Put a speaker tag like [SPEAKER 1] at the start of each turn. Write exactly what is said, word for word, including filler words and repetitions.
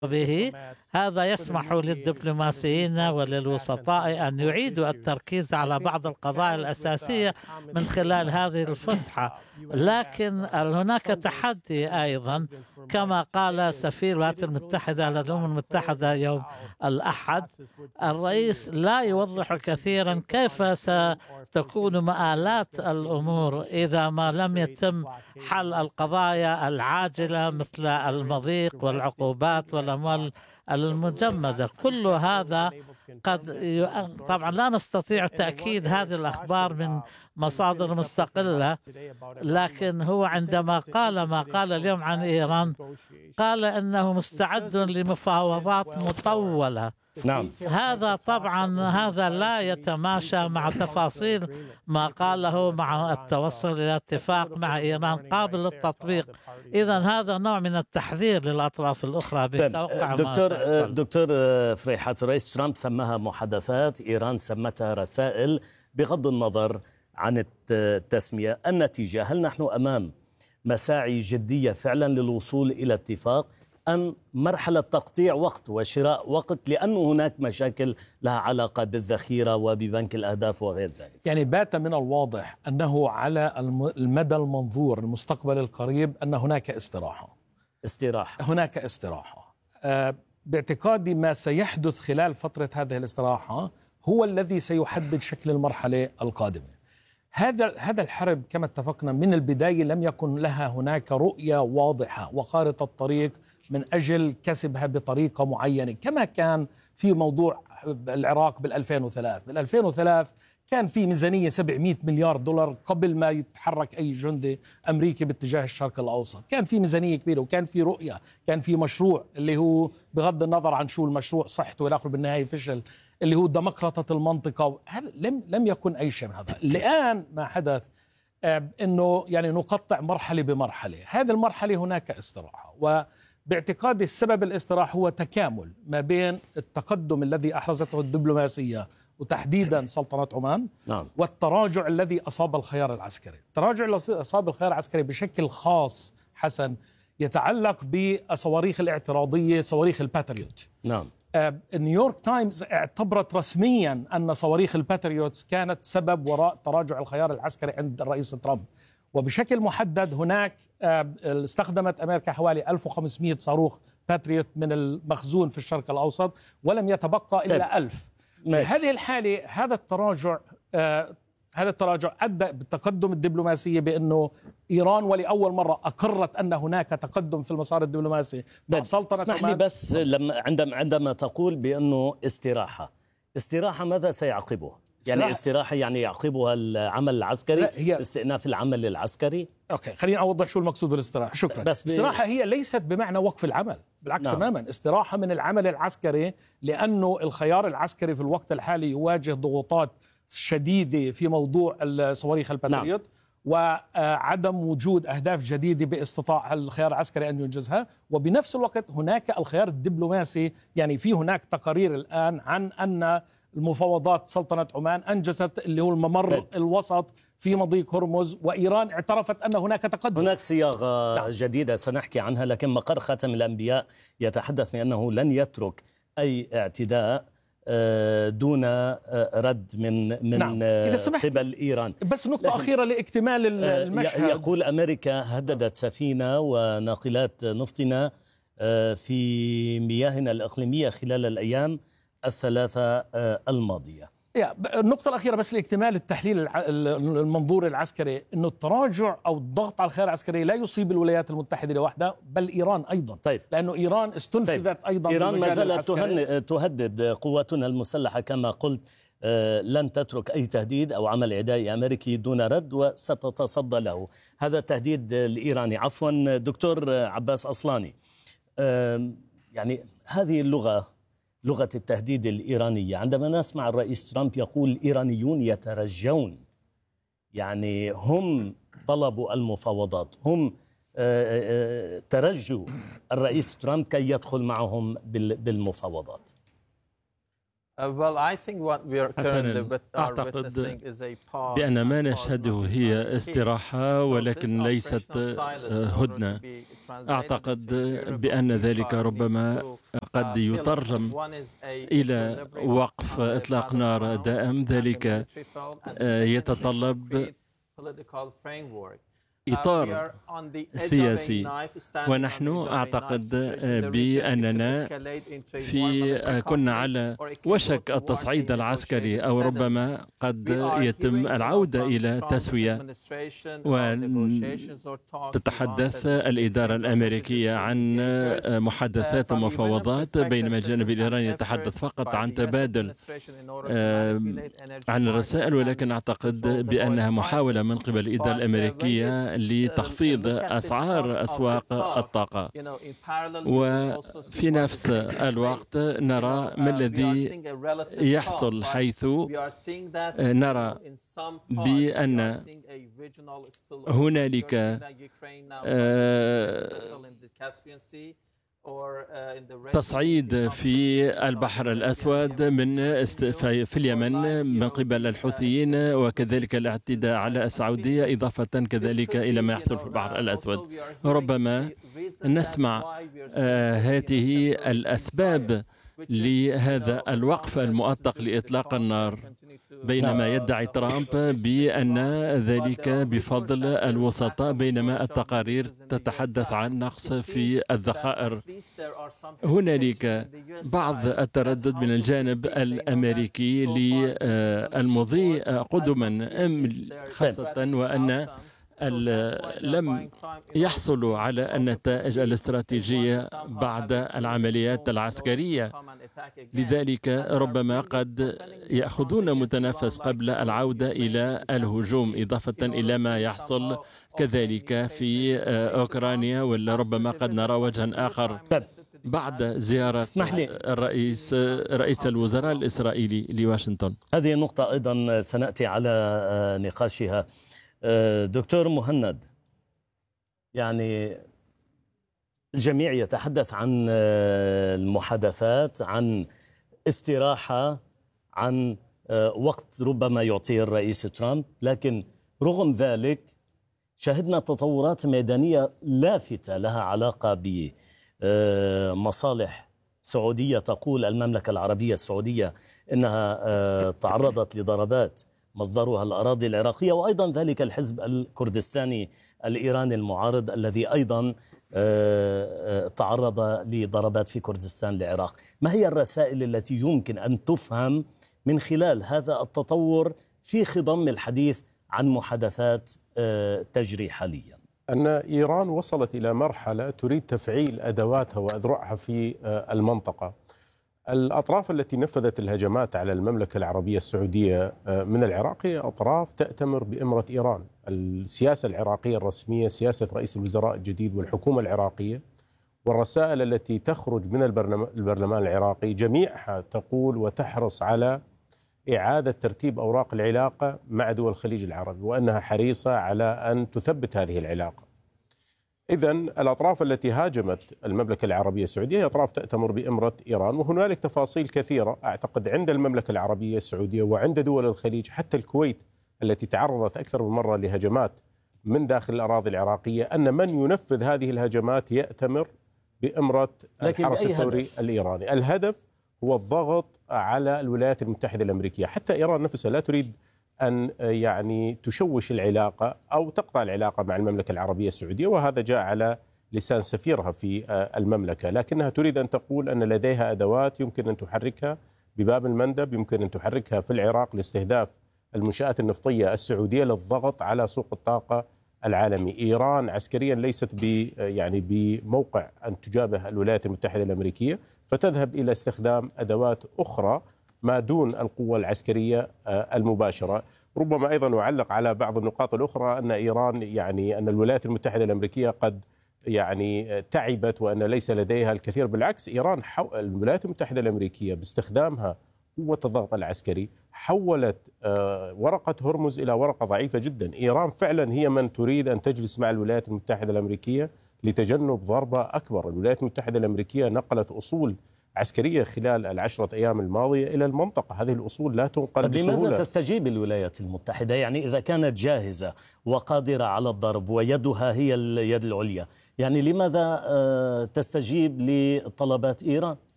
[SPEAKER 1] به. هذا يسمح للدبلوماسيين وللوسطاء أن يعيدوا التركيز على بعض القضايا الأساسية من خلال هذه الفسحة. لكن هناك تحدي أيضا، كما قال سفير الولايات المتحدة لدى الأمم المتحدة يوم الأحد، الرئيس لا يوضح كثيرا كيف ستكون مآلات الأمور إذا ما لم يتم حل القضايا العاجلة مثل المضيق والعقوبات والأموال المجمدة. كل هذا قد ي... طبعا لا نستطيع تأكيد هذه الأخبار من مصادر مستقلة، لكن هو عندما قال ما قال اليوم عن إيران قال أنه مستعد لمفاوضات مطولة.
[SPEAKER 2] نعم.
[SPEAKER 1] هذا طبعا هذا لا يتماشى مع تفاصيل ما قاله مع التوصل إلى اتفاق مع إيران قابل للتطبيق. إذا هذا نوع من التحذير للأطراف الأخرى بالتوقع.
[SPEAKER 2] دكتور دكتور فريحات، الرئيس ترامب سماها محادثات، إيران سمتها رسائل. بغض النظر عن التسمية، النتيجة، هل نحن أمام مساعي جدية فعلا للوصول إلى اتفاق، أم مرحلة تقطيع وقت وشراء وقت لأن هناك مشاكل لها علاقة بالذخيرة وببنك الأهداف وغير ذلك؟
[SPEAKER 3] يعني بات من الواضح أنه على المدى المنظور المستقبل القريب أن هناك استراحة
[SPEAKER 2] استراحة
[SPEAKER 3] هناك استراحة أه باعتقادي ما سيحدث خلال فترة هذه الاستراحة هو الذي سيحدد شكل المرحلة القادمة. هذا هذا الحرب كما اتفقنا من البداية لم يكن لها هناك رؤية واضحة وخارطة طريق من أجل كسبها بطريقة معينة، كما كان في موضوع العراق بالألفين وثلاث. بالألفين وثلاث كان في ميزانية سبعمئة مليار دولار قبل ما يتحرك أي جندي أمريكي باتجاه الشرق الأوسط. كان في ميزانية كبيرة وكان في رؤية، كان في مشروع اللي هو بغض النظر عن شو المشروع صحته والآخر بالنهاية فشل، اللي هو ديمقراطة المنطقة. لم لم يكن أي شيء من هذا. الآن ما حدث إنه يعني نقطع مرحلة بمرحلة. هذه المرحلة هناك استراحة، وباعتقادي السبب الاستراحة هو تكامل ما بين التقدم الذي أحرزته الدبلوماسية وتحديدا سلطنة عمان،
[SPEAKER 2] نعم.
[SPEAKER 3] والتراجع الذي أصاب الخيار العسكري. التراجع الذي أصاب الخيار العسكري بشكل خاص حسن يتعلق بالصواريخ الاعتراضية، صواريخ الباتريوت.
[SPEAKER 2] نعم.
[SPEAKER 3] نيويورك تايمز اعتبرت رسميا أن صواريخ الباتريوتس كانت سبب وراء تراجع الخيار العسكري عند الرئيس ترامب، وبشكل محدد هناك استخدمت أمريكا حوالي ألف وخمسمئة صاروخ باتريوت من المخزون في الشرق الأوسط ولم يتبقى إلا ألف. في هذه الحالة هذا التراجع هذا التراجع أدى بالتقدم الدبلوماسي بأنه إيران ولأول مرة أقرت أن هناك تقدم في المسار الدبلوماسي مع سلطنة
[SPEAKER 2] عمان. اسمح لي بس، لما عندما عندما تقول بأنه استراحة استراحة ماذا سيعقبه؟ يعني استراحة يعني يعقبها العمل العسكري، هي استئناف العمل العسكري.
[SPEAKER 3] أوكي، خليني أوضح شو المقصود بالاستراحة. شكرا.
[SPEAKER 2] بس
[SPEAKER 3] استراحة هي ليست بمعنى وقف العمل، بالعكس
[SPEAKER 2] نعم.
[SPEAKER 3] تماما. استراحة من العمل العسكري، لأنه الخيار العسكري في الوقت الحالي يواجه ضغوطات شديدة في موضوع الصواريخ الباتريوت، نعم. وعدم وجود أهداف جديدة باستطاع الخيار العسكري أن ينجزها. وبنفس الوقت هناك الخيار الدبلوماسي، يعني في هناك تقارير الآن عن أن المفاوضات سلطنة عمان أنجزت اللي هو الممر طيب. الوسط في مضيق هرمز، وإيران اعترفت أن هناك تقدم.
[SPEAKER 2] هناك صياغة نعم. جديدة سنحكي عنها، لكن مقر خاتم الأنبياء يتحدث بأنه لن يترك أي اعتداء دون رد من من
[SPEAKER 3] نعم.
[SPEAKER 2] قبل إيران.
[SPEAKER 3] بس نقطة أخيرة لاكتمال المشهد.
[SPEAKER 2] يقول أمريكا هددت سفينة وناقلات نفطنا في مياهنا الإقليمية خلال الأيام الثلاثة الماضية.
[SPEAKER 3] النقطة الأخيرة بس لاكتمال التحليل المنظور العسكري، إنه التراجع أو الضغط على الخيار العسكري لا يصيب الولايات المتحدة لوحدها بل إيران أيضا.
[SPEAKER 2] طيب.
[SPEAKER 3] لأنه إيران استنفذت طيب. أيضا.
[SPEAKER 2] إيران ما زالت تهدد قواتنا المسلحة كما قلت، آه لن تترك أي تهديد أو عمل عدائي أمريكي دون رد وستتصدى له. هذا التهديد الإيراني. عفوا دكتور عباس أصلاني، آه يعني هذه اللغة لغة التهديد الإيرانية، عندما نسمع الرئيس ترامب يقول الإيرانيون يترجون، يعني هم طلبوا المفاوضات، هم ترجوا الرئيس ترامب كي يدخل معهم بالمفاوضات.
[SPEAKER 4] حسنا، أعتقد بأن ما نشهده هي استراحة ولكن ليست هدنة. أعتقد بأن ذلك ربما قد يترجم إلى وقف إطلاق نار دائم. ذلك يتطلب إطار سياسي، ونحن أعتقد بأننا في كنا على وشك التصعيد العسكري، أو ربما قد يتم العودة إلى تسوية. وتتحدث الإدارة الأمريكية عن محادثات ومفاوضات، بينما الجانب الإيراني يتحدث فقط عن تبادل عن الرسائل. ولكن أعتقد بأنها محاولة من قبل الإدارة الأمريكية لتخفيض أسعار أسواق الطاقة، وفي نفس الوقت نرى ما الذي يحصل، حيث نرى بأن هنالك تصعيد في البحر الأسود من في اليمن من قبل الحوثيين، وكذلك الاعتداء على السعودية، إضافة كذلك إلى ما يحصل في البحر الأسود. ربما نسمع هذه الأسباب لهذا الوقف المؤقت لإطلاق النار، بينما يدعي ترامب بأن ذلك بفضل الوسطاء، بينما التقارير تتحدث عن نقص في الذخائر. هنالك بعض التردد من الجانب الأمريكي للمضي قدما، خاصة وأن لم يحصلوا على النتائج الاستراتيجية بعد العمليات العسكرية. لذلك ربما قد يأخذون متنفس قبل العودة إلى الهجوم، إضافة إلى ما يحصل كذلك في أوكرانيا، ولا ربما قد نرى وجها آخر بعد زيارة الرئيس رئيس الوزراء الإسرائيلي لواشنطن.
[SPEAKER 2] هذه النقطة أيضا سنأتي على نقاشها. دكتور مهند، يعني الجميع يتحدث عن المحادثات، عن استراحة، عن وقت ربما يعطيه الرئيس ترامب، لكن رغم ذلك شهدنا تطورات ميدانية لافتة لها علاقة بمصالح سعودية. تقول المملكة العربية السعودية إنها تعرضت لضربات مصدرها الأراضي العراقية، وأيضا ذلك الحزب الكردستاني الإيراني المعارض الذي أيضا تعرض لضربات في كردستان العراق. ما هي الرسائل التي يمكن أن تفهم من خلال هذا التطور في خضم الحديث عن محادثات تجري حاليا؟
[SPEAKER 5] أن إيران وصلت إلى مرحلة تريد تفعيل أدواتها وأذرعها في المنطقة. الأطراف التي نفذت الهجمات على المملكة العربية السعودية من العراق هي أطراف تأتمر بإمرة إيران. السياسة العراقية الرسمية، سياسة رئيس الوزراء الجديد والحكومة العراقية، والرسائل التي تخرج من البرلمان العراقي جميعها تقول وتحرص على إعادة ترتيب أوراق العلاقة مع دول الخليج العربي، وأنها حريصة على أن تثبت هذه العلاقة. إذن الأطراف التي هاجمت المملكة العربية السعودية هي أطراف تأتمر بإمرة إيران، وهنالك تفاصيل كثيرة أعتقد عند المملكة العربية السعودية وعند دول الخليج، حتى الكويت التي تعرضت أكثر من مرة لهجمات من داخل الأراضي العراقية، أن من ينفذ هذه الهجمات يأتمر بإمرة الحرس الثوري الإيراني. الهدف هو الضغط على الولايات المتحدة الأمريكية. حتى إيران نفسها لا تريد أن يعني تشوش العلاقة أو تقطع العلاقة مع المملكة العربية السعودية، وهذا جاء على لسان سفيرها في المملكة، لكنها تريد أن تقول أن لديها أدوات يمكن أن تحركها بباب المندب، يمكن أن تحركها في العراق لاستهداف المنشآت النفطية السعودية للضغط على سوق الطاقة العالمي. إيران عسكريا ليست ب يعني بموقع أن تجابه الولايات المتحدة الأمريكية، فتذهب إلى استخدام أدوات أخرى ما دون القوة العسكرية المباشرة. ربما أيضا أعلق على بعض النقاط الأخرى أن إيران يعني أن الولايات المتحدة الأمريكية قد يعني تعبت وأن ليس لديها الكثير. بالعكس، إيران حو... الولايات المتحدة الأمريكية باستخدامها قوة الضغط العسكري حولت ورقة هرمز إلى ورقة ضعيفة جدا. إيران فعلا هي من تريد أن تجلس مع الولايات المتحدة الأمريكية لتجنب ضربة أكبر. الولايات المتحدة الأمريكية نقلت أصول عسكرية خلال العشرة أيام الماضية إلى المنطقة. هذه الأصول لا تنقل بسهولة.
[SPEAKER 2] لماذا تستجيب الولايات المتحدة؟ يعني إذا كانت جاهزة وقادرة على الضرب ويدها هي اليد العليا، يعني لماذا تستجيب لطلبات إيران؟